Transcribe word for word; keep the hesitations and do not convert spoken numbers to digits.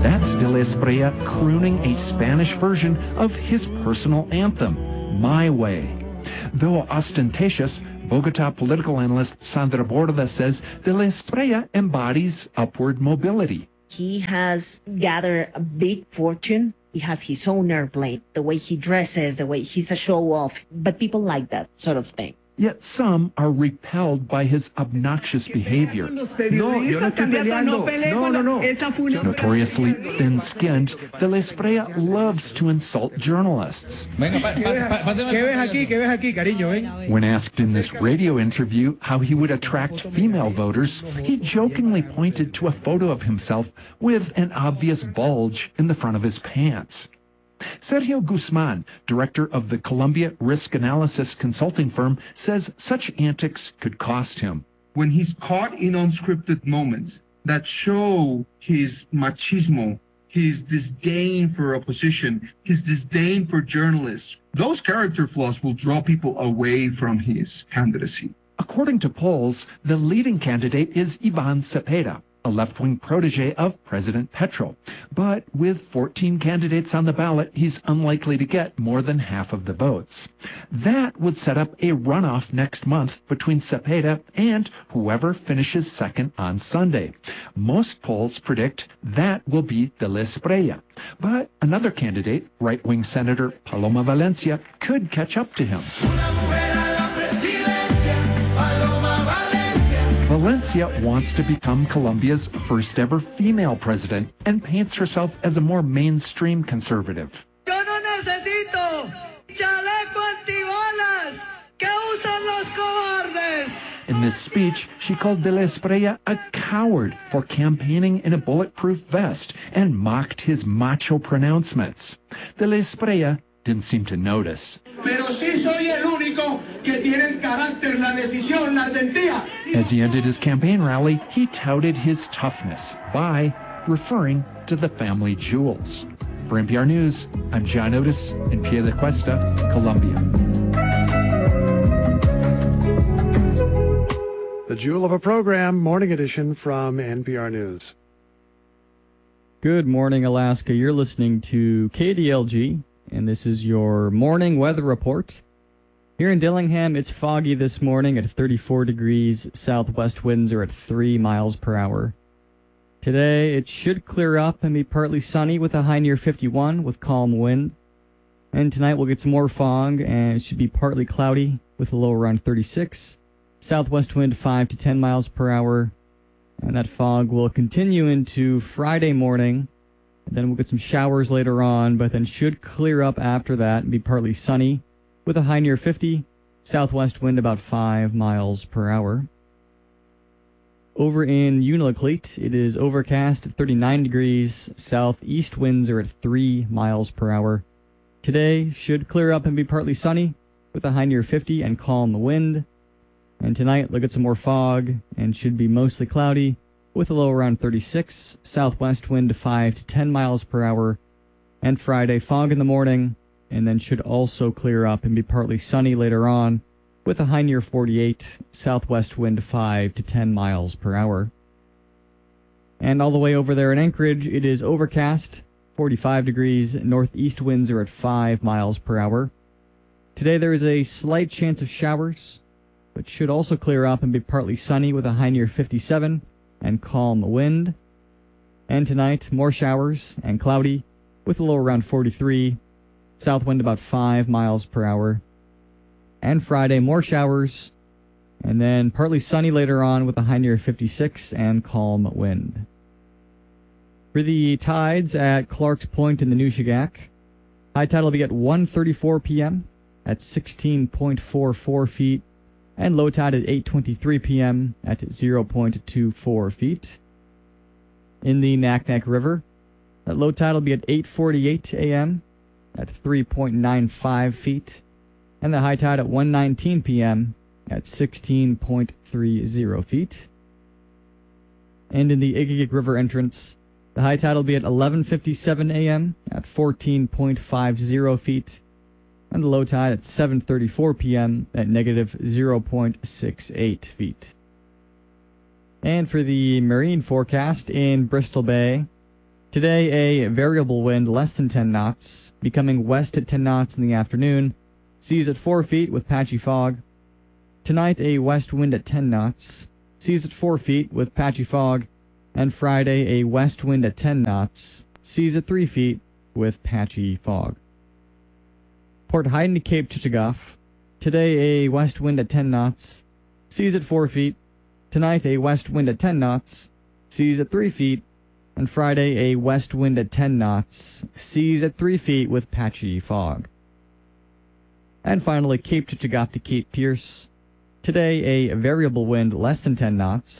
That's De la Espriella crooning a Spanish version of his personal anthem, My Way. Though ostentatious, Bogota political analyst Sandra Borda says De la Espriella embodies upward mobility. He has gathered a big fortune. He has his own airplane, the way he dresses, the way he's a show-off. But people like that sort of thing. Yet some are repelled by his obnoxious behavior. No, yo no estoy peleando. No, no, no. Notoriously thin-skinned, De la Espriella loves to insult journalists. When asked in this radio interview how he would attract female voters, he jokingly pointed to a photo of himself with an obvious bulge in the front of his pants. Sergio Guzman, director of the Colombia Risk Analysis consulting firm, says such antics could cost him. When he's caught in unscripted moments that show his machismo, his disdain for opposition, his disdain for journalists, those character flaws will draw people away from his candidacy. According to polls, the leading candidate is Ivan Cepeda, a left-wing protege of President Petro. But with fourteen candidates on the ballot, he's unlikely to get more than half of the votes. That would set up a runoff next month between Cepeda and whoever finishes second on Sunday. Most polls predict that will be De la Espriella. But another candidate, right-wing Senator Paloma Valencia, could catch up to him. Valencia wants to become Colombia's first ever female president and paints herself as a more mainstream conservative. Yo no necesito chaleco antibalas que usan los cobardes. In this speech, she called De la Espriella a coward for campaigning in a bulletproof vest and mocked his macho pronouncements. De la Espriella didn't seem to notice. Pero sí soy el único que tiene el carácter, la decisión, la ardentía. As he ended his campaign rally, he touted his toughness by referring to the family jewels. For N P R News, I'm John Otis in Piedecuesta, Colombia. The Jewel of a Program, Morning Edition from N P R News. Good morning, Alaska. You're listening to K D L G, and this is your morning weather report. Here in Dillingham, it's foggy this morning at thirty-four degrees. Southwest winds are at three miles per hour. Today, it should clear up and be partly sunny with a high near fifty-one with calm wind. And tonight we'll get some more fog, and it should be partly cloudy with a low around thirty-six. Southwest wind five to ten miles per hour. And that fog will continue into Friday morning. And then we'll get some showers later on, but then should clear up after that and be partly sunny with a high near fifty, southwest wind about five miles per hour. Over in Unalakleet, it is overcast at thirty-nine degrees, southeast winds are at three miles per hour. Today should clear up and be partly sunny with a high near fifty and calm wind. And tonight, look at some more fog and should be mostly cloudy with a low around thirty-six, southwest wind five to ten miles per hour. And Friday, fog in the morning, and then should also clear up and be partly sunny later on with a high near forty-eight, southwest wind five to ten miles per hour. And all the way over there in Anchorage, it is overcast, forty-five degrees, northeast winds are at five miles per hour. Today there is a slight chance of showers, but should also clear up and be partly sunny with a high near fifty-seven and calm wind. And tonight, more showers and cloudy with a low around forty-three, south wind about five miles per hour. And Friday, more showers, and then partly sunny later on with a high near fifty-six and calm wind. For the tides at Clark's Point in the Nushagak, high tide will be at one thirty-four p.m. at sixteen point four four feet, and low tide at eight twenty-three p.m. at zero point two four feet. In the Naknek River, that low tide will be at eight forty-eight a.m. at three point nine five feet, and the high tide at one nineteen p.m. at sixteen point three zero feet. And in the Igigik River entrance, the high tide will be at eleven fifty-seven a.m. at fourteen point five zero feet, and the low tide at seven thirty-four p.m. at negative zero point six eight feet. And for the marine forecast in Bristol Bay, Today, a variable wind less than ten knots, becoming west at ten knots in the afternoon, seas at four feet with patchy fog. Tonight, a west wind at ten knots, seas at four feet with patchy fog. And Friday, a west wind at ten knots, seas at three feet with patchy fog. Port Haydn to Cape Chichagof. Today, a west wind at ten knots, seas at four feet. Tonight, a west wind at ten knots, seas at three feet. And Friday, a west wind at ten knots, seas at three feet with patchy fog. And finally, Cape Chichagof to Cape Pierce. Today, a variable wind less than ten knots,